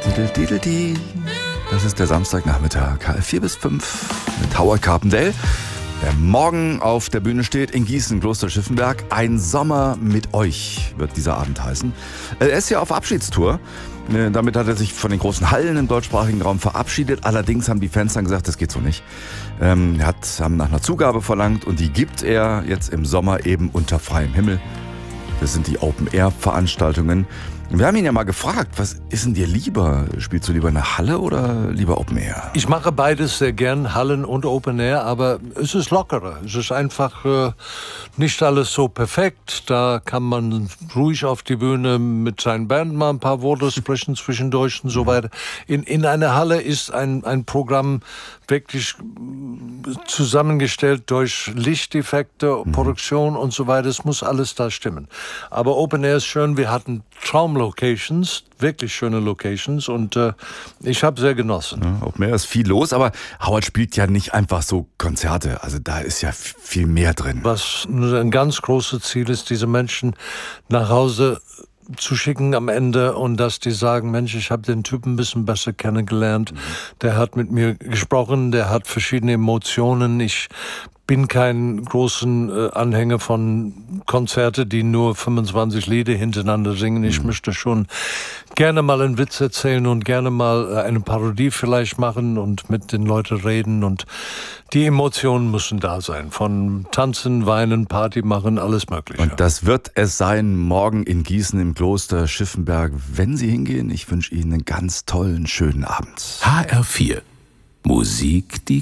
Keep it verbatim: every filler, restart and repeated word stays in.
Didel, didel, di. Das ist der Samstagnachmittag, halb vier bis fünf mit Howard Carpendale, der morgen auf der Bühne steht in Gießen, Kloster Schiffenberg. Ein Sommer mit euch wird dieser Abend heißen. Er ist ja auf Abschiedstour. Damit hat er sich von den großen Hallen im deutschsprachigen Raum verabschiedet. Allerdings haben die Fans dann gesagt, das geht so nicht. Ähm, er hat, haben nach einer Zugabe verlangt und die gibt er jetzt im Sommer eben unter freiem Himmel. Das sind die Open-Air-Veranstaltungen. Wir haben ihn ja mal gefragt, was ist denn dir lieber? Spielst du lieber in der Halle oder lieber Open Air? Ich mache beides sehr gern, Hallen und Open Air, aber es ist lockerer. Es ist einfach äh, nicht alles so perfekt. Da kann man ruhig auf die Bühne mit seinen Band mal ein paar Worte sprechen zwischendurch und so weiter. In, in einer Halle ist ein, ein Programm wirklich zusammengestellt durch Lichteffekte, mhm. Produktion und so weiter. Es muss alles da stimmen. Aber Open Air ist schön. Wir hatten Traumlocations, wirklich schöne Locations und äh, ich habe sehr genossen. Ja, Open Air ist viel los, aber Howard spielt ja nicht einfach so Konzerte. Also da ist ja viel mehr drin. Was ein ganz großes Ziel ist, diese Menschen nach Hause zu schicken am Ende und dass die sagen, Mensch, ich habe den Typen ein bisschen besser kennengelernt. Mhm. Der hat mit mir gesprochen, der hat verschiedene Emotionen. Ich bin kein großen äh, Anhänger von Konzerte, die nur fünfundzwanzig Lieder hintereinander singen. Ich mhm. möchte schon gerne mal einen Witz erzählen und gerne mal äh, eine Parodie vielleicht machen und mit den Leuten reden. Und die Emotionen müssen da sein. Von Tanzen, Weinen, Party machen, alles Mögliche. Und das wird es sein morgen in Gießen im Kloster Schiffenberg. Wenn Sie hingehen, ich wünsche Ihnen einen ganz tollen, schönen Abend. H R vier. Musik, die